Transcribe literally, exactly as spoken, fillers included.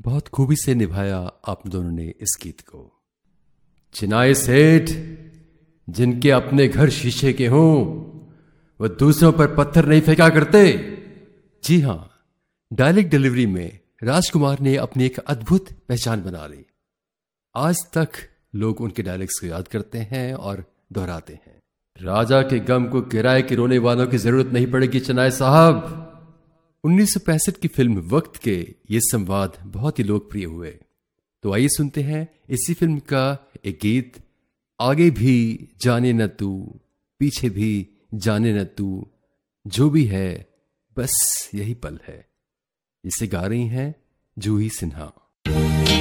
बहुत खूबी से निभाया आप दोनों ने इस गीत को। चिनाई सेठ जिनके अपने घर शीशे के हों वह दूसरों पर पत्थर नहीं फेंका करते। जी हां, डायलॉग डिलीवरी में राजकुमार ने अपनी एक अद्भुत पहचान बना ली। आज तक लोग उनके डायलॉग्स को याद करते हैं और दोहराते हैं। राजा के गम को किराए के रोने वालों की जरूरत नहीं पड़ेगी चिनाई साहब। उन्नीस सौ पैंसठ की फिल्म वक्त के ये संवाद बहुत ही लोकप्रिय हुए। तो आइए सुनते हैं इसी फिल्म का एक गीत, आगे भी जाने न तू, पीछे भी जाने न तू, जो भी है बस यही पल है। इसे गा रही हैं जूही सिन्हा।